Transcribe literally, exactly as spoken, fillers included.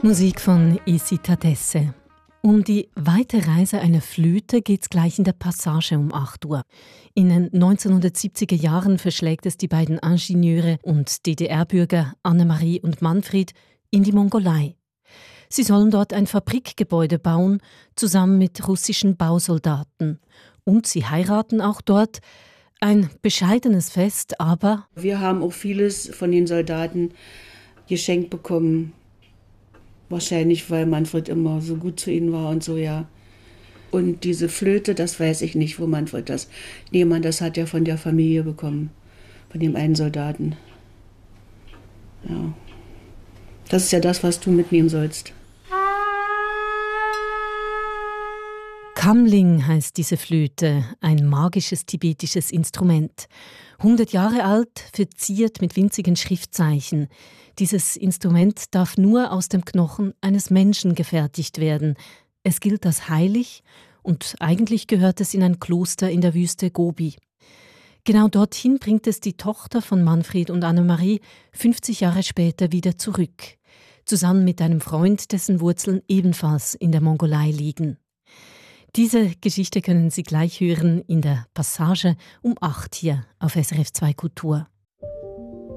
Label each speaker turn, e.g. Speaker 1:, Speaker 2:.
Speaker 1: Musik von Isi Tadesse. Um die weite Reise einer Flöte geht es gleich in der Passage um acht Uhr. In den neunzehnhundertsiebziger Jahren verschlägt es die beiden Ingenieure und D D R-Bürger Annemarie und Manfred in die Mongolei. Sie sollen dort ein Fabrikgebäude bauen, zusammen mit russischen Bausoldaten. Und sie heiraten auch dort. Ein bescheidenes Fest, aber...
Speaker 2: Wir haben auch vieles von den Soldaten geschenkt bekommen. Wahrscheinlich, weil Manfred immer so gut zu ihnen war und so, ja. Und diese Flöte, das weiß ich nicht, wo Manfred das... Nee, man, das hat er von der Familie bekommen. Von dem einen Soldaten. Ja. Das ist ja das, was du mitnehmen sollst.
Speaker 1: Kamling heißt diese Flöte, ein magisches tibetisches Instrument. hundert Jahre alt, verziert mit winzigen Schriftzeichen. Dieses Instrument darf nur aus dem Knochen eines Menschen gefertigt werden. Es gilt als heilig und eigentlich gehört es in ein Kloster in der Wüste Gobi. Genau dorthin bringt es die Tochter von Manfred und Annemarie fünfzig Jahre später wieder zurück. Zusammen mit einem Freund, dessen Wurzeln ebenfalls in der Mongolei liegen. Diese Geschichte können Sie gleich hören in der Passage um acht hier auf S R F zwei Kultur.